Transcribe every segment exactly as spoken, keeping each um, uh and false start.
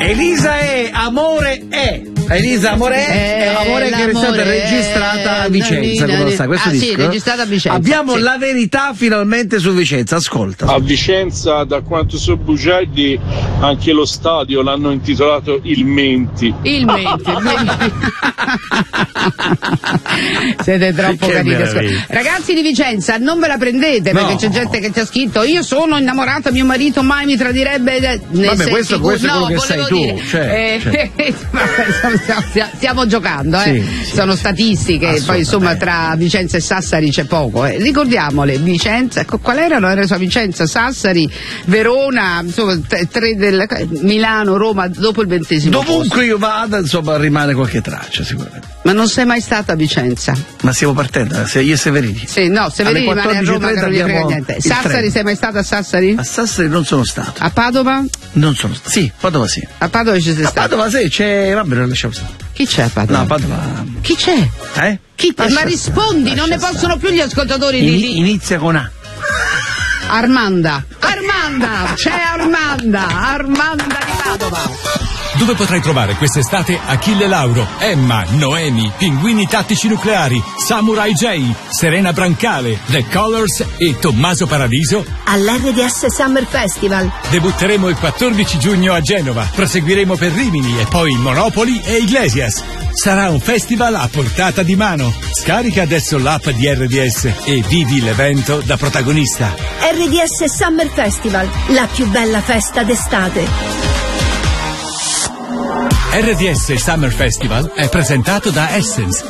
Elisa è Amore è. Elisa Amore è, Eh, Amore che è stata registrata a Vicenza, come lo sai, questo ah, disco. sì, registrata a Vicenza. Abbiamo sì. la verità finalmente su Vicenza, ascolta. A Vicenza, da quanto so bugiardi, anche lo stadio l'hanno intitolato Il Menti. Il Menti, il Menti. Siete troppo Che carini. meraviglia. Ragazzi di Vicenza, non ve la prendete perché No. c'è gente che ti ha scritto: io sono innamorata, mio marito mai mi tradirebbe. Nel Vabbè, senso questo- in cui- questo è no, quello che volevo sai tu, dire, cioè, eh, vabbè, stiamo, stiamo- stiamo giocando, eh. Sì, sì, sono statistiche, poi insomma tra Vicenza e Sassari c'è poco. Eh. Ricordiamole, Vicenza, co- qual erano? Era su Vicenza, Sassari, Verona, insomma, t- tre del Milano, Roma, dopo il ventesimo posto. Dovunque io vada, insomma, rimane qualche traccia sicuramente. Ma non sei mai stata a Vicenza? Ma stiamo partendo, se io e Severini. Sì, no, Severini Alle rimane a Roma che non gli frega abbiamo niente. il Sassari, treno. sei mai stata a Sassari? A Sassari non sono stato. A Padova? Non sono stato. Sì, Padova sì. A Padova ci sei A stato? Padova sì, c'è. Vabbè, non lasciamo stare. Chi c'è a Padova? No, Padova. Chi c'è? Eh? Chi te- Lascia Ma stare, rispondi, non ne lascia possono stare. più gli ascoltatori di Ini- lì. Inizia con A. Armanda. Armanda! C'è Armanda! Armanda di Padova! Dove potrai trovare quest'estate Achille Lauro, Emma, Noemi, Pinguini Tattici Nucleari, Samurai J, Serena Brancale, The Colors e Tommaso Paradiso? All'R D S Summer Festival. Debutteremo il quattordici giugno a Genova, proseguiremo per Rimini e poi Monopoli e Iglesias. Sarà un festival a portata di mano. Scarica adesso l'app di R D S e vivi l'evento da protagonista. R D S Summer Festival, la più bella festa d'estate. R D S Summer Festival è presentato da Essence.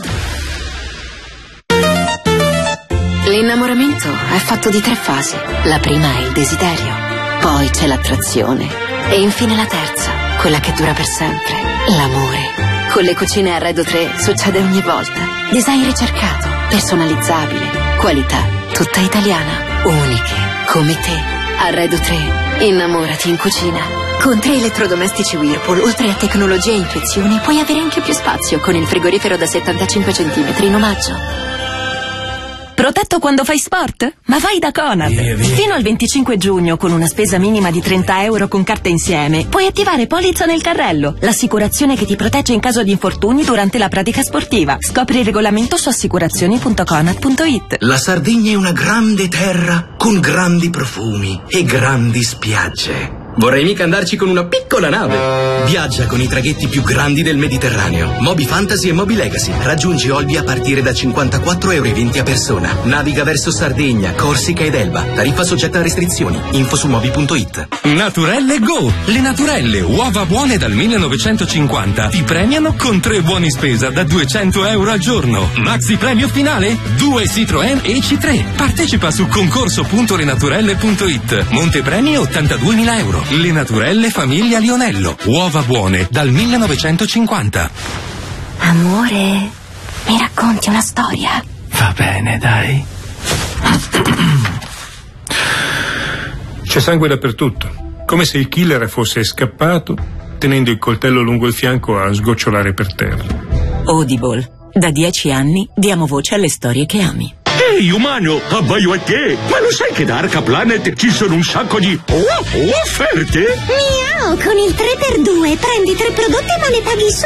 L'innamoramento è fatto di tre fasi. La prima è il desiderio, poi c'è l'attrazione e infine la terza, quella che dura per sempre, l'amore. Con le cucine Arredo tre succede ogni volta. Design ricercato, personalizzabile, qualità tutta italiana, uniche come te. Arredo tre, innamorati in cucina. Con tre elettrodomestici Whirlpool, oltre a tecnologia e infezioni, puoi avere anche più spazio con il frigorifero da settantacinque centimetri in omaggio. Protetto quando fai sport? Ma vai da Conad! Fino al venticinque giugno, con una spesa minima di trenta euro con carta insieme, puoi attivare Polizza nel carrello, l'assicurazione che ti protegge in caso di infortuni durante la pratica sportiva. Scopri il regolamento su assicurazioni punto conad punto it. La Sardegna è una grande terra con grandi profumi e grandi spiagge. Vorrei mica andarci con una piccola nave. Viaggia con i traghetti più grandi del Mediterraneo. Moby Fantasy e Moby Legacy. Raggiungi Olbia a partire da cinquantaquattro euro e venti a persona. Naviga verso Sardegna, Corsica ed Elba. Tariffa soggetta a restrizioni. Info su moby punto it. Naturelle Go! Le Naturelle, uova buone dal millenovecentocinquanta, ti premiano con tre buoni spesa da duecento euro al giorno. Maxi premio finale? Due Citroën E C tre. Partecipa su concorso punto lenaturelle punto it. Montepremi ottantaduemila euro. Le Naturelle Famiglia Lionello. Uova buone dal millenovecentocinquanta. Amore, mi racconti una storia? Va bene, dai. C'è sangue dappertutto, come se il killer fosse scappato, tenendo il coltello lungo il fianco a sgocciolare per terra. Audible. Da dieci anni diamo voce alle storie che ami. Ehi umano, abbaio a te! Ma lo sai che da Arca Planet ci sono un sacco di oh, offerte? Miau, con il tre per due prendi tre prodotti ma ne paghi solo